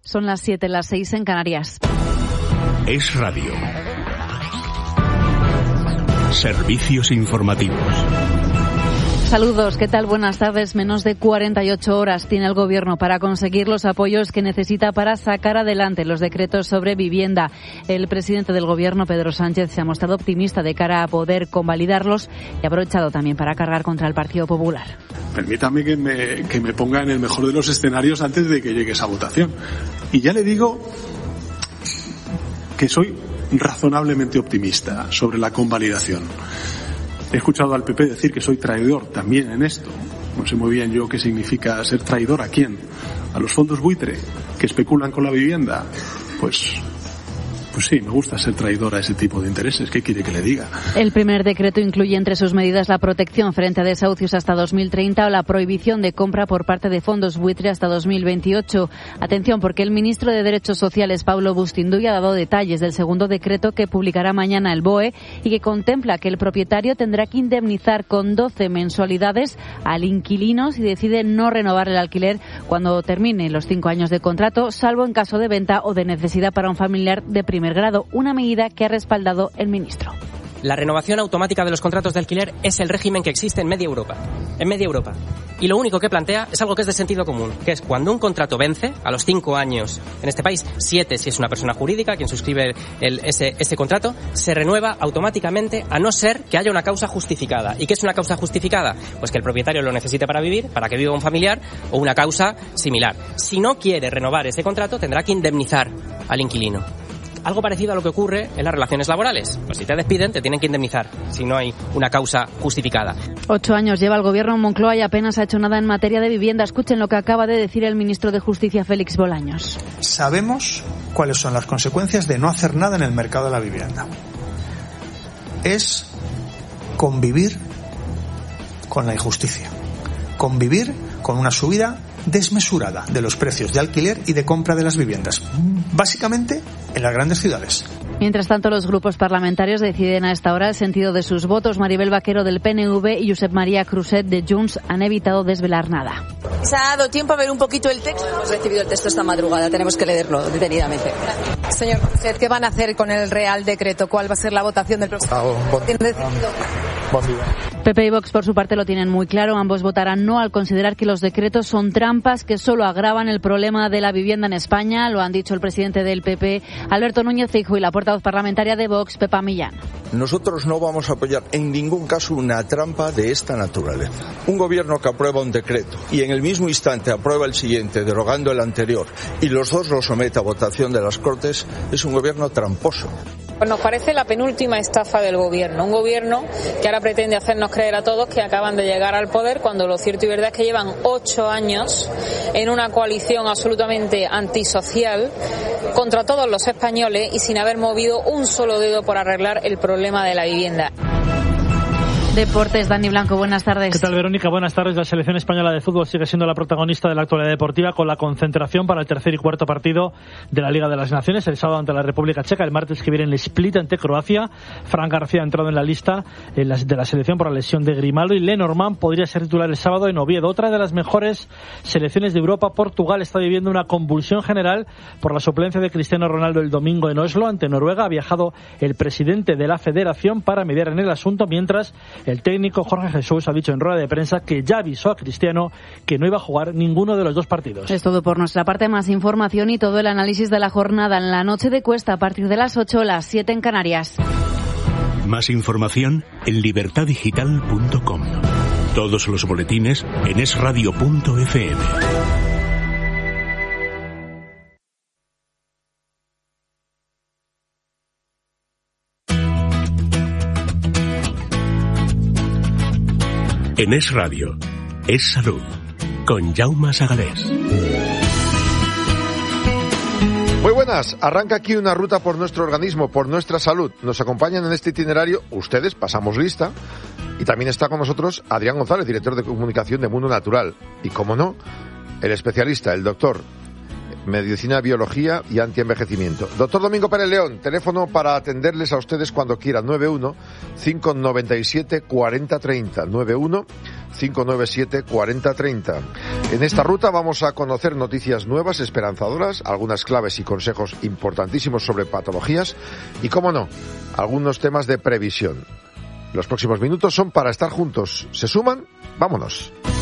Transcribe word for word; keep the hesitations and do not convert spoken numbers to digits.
Son las siete, las seis en Canarias. Es Radio. Servicios informativos. Saludos, ¿qué tal? Buenas tardes. Menos de cuarenta y ocho horas tiene el Gobierno para conseguir los apoyos que necesita para sacar adelante los decretos sobre vivienda. El presidente del Gobierno, Pedro Sánchez, se ha mostrado optimista de cara a poder convalidarlos y ha aprovechado también para cargar contra el Partido Popular. Permítame que me, que me ponga en el mejor de los escenarios antes de que llegue esa votación. Y ya le digo que soy razonablemente optimista sobre la convalidación. He escuchado al P P decir que soy traidor también en esto. No sé muy bien yo qué significa ser traidor. ¿A quién? ¿A los fondos buitre que especulan con la vivienda? Pues... Pues sí, me gusta ser traidor a ese tipo de intereses. ¿Qué quiere que le diga? El primer decreto incluye entre sus medidas la protección frente a desahucios hasta dos mil treinta o la prohibición de compra por parte de fondos buitre hasta dos mil veintiocho. Atención, porque el ministro de Derechos Sociales, Pablo Bustinduy, ha dado detalles del segundo decreto que publicará mañana el B O E y que contempla que el propietario tendrá que indemnizar con doce mensualidades al inquilino si decide no renovar el alquiler cuando termine los cinco años de contrato, salvo en caso de venta o de necesidad para un familiar de primer grado, una medida que ha respaldado el ministro. La renovación automática de los contratos de alquiler es el régimen que existe en media Europa. En media Europa. Y lo único que plantea es algo que es de sentido común, que es cuando un contrato vence, a los cinco años, en este país, siete si es una persona jurídica quien suscribe el, ese, ese contrato, se renueva automáticamente a no ser que haya una causa justificada. ¿Y qué es una causa justificada? Pues que el propietario lo necesite para vivir, para que viva un familiar o una causa similar. Si no quiere renovar ese contrato, tendrá que indemnizar al inquilino. Algo parecido a lo que ocurre en las relaciones laborales. Pues si te despiden, te tienen que indemnizar, si no hay una causa justificada. Ocho años lleva el Gobierno en Moncloa y apenas ha hecho nada en materia de vivienda. Escuchen lo que acaba de decir el ministro de Justicia, Félix Bolaños. Sabemos cuáles son las consecuencias de no hacer nada en el mercado de la vivienda. Es convivir con la injusticia. Convivir con una subida desmesurada de los precios de alquiler y de compra de las viviendas, básicamente en las grandes ciudades. Mientras tanto, los grupos parlamentarios deciden a esta hora el sentido de sus votos. Maribel Vaquero del P N V y Josep María Cruzet de Junts han evitado desvelar nada. ¿Se ha dado tiempo a ver un poquito el texto? Hemos recibido el texto esta madrugada, tenemos que leerlo detenidamente. Señor Cruzet, ¿qué van a hacer con el Real Decreto? ¿Cuál va a ser la votación del próximo? Ah, bon, ¿Tienen bon día. P P y Vox, por su parte, lo tienen muy claro. Ambos votarán no al considerar que los decretos son trampas que solo agravan el problema de la vivienda en España. Lo han dicho el presidente del P P, Alberto Núñez Feijóo, y la portavoz parlamentaria de Vox, Pepa Millán. Nosotros no vamos a apoyar en ningún caso una trampa de esta naturaleza. Un gobierno que aprueba un decreto y en el mismo instante aprueba el siguiente, derogando el anterior, y los dos lo somete a votación de las Cortes, es un gobierno tramposo. Pues nos parece la penúltima estafa del gobierno, un gobierno que ahora pretende hacernos creer a todos que acaban de llegar al poder, cuando lo cierto y verdad es que llevan ocho años en una coalición absolutamente antisocial contra todos los españoles y sin haber movido un solo dedo por arreglar el problema de la vivienda. Deportes, Dani Blanco, buenas tardes. ¿Qué tal, Verónica? Buenas tardes. La selección española de fútbol sigue siendo la protagonista de la actualidad deportiva, con la concentración para el tercer y cuarto partido de la Liga de las Naciones, el sábado ante la República Checa, el martes que viene el Split ante Croacia. Fran García ha entrado en la lista de la selección por la lesión de Grimaldo, y Lenormand podría ser titular el sábado en Oviedo. Otra de las mejores selecciones de Europa, Portugal, está viviendo una convulsión general por la suplencia de Cristiano Ronaldo el domingo en Oslo ante Noruega. Ha viajado el presidente de la federación para mediar en el asunto, mientras el técnico Jorge Jesús ha dicho en rueda de prensa que ya avisó a Cristiano que no iba a jugar ninguno de los dos partidos. Es todo por nuestra parte. Más información y todo el análisis de la jornada en la noche de Cuesta a partir de las ocho, las siete en Canarias. Más información en libertad digital punto com. Todos los boletines en es radio punto efe eme. En Es Radio, Es Salud, con Jaume Sagalés. Muy buenas, arranca aquí una ruta por nuestro organismo, por nuestra salud. Nos acompañan en este itinerario ustedes, pasamos lista, y también está con nosotros Adrián González, director de comunicación de Mundo Natural. Y como no, el especialista, el doctor medicina, biología y antienvejecimiento. Doctor Domingo Pérez León, teléfono para atenderles a ustedes cuando quieran, nueve uno, cinco nueve siete, cuatro cero tres cero, nueve uno, cinco nueve siete, cuatro cero tres cero. En esta ruta vamos a conocer noticias nuevas, esperanzadoras, algunas claves y consejos importantísimos sobre patologías y, cómo no, algunos temas de previsión. Los próximos minutos son para estar juntos. ¿Se suman? ¡Vámonos!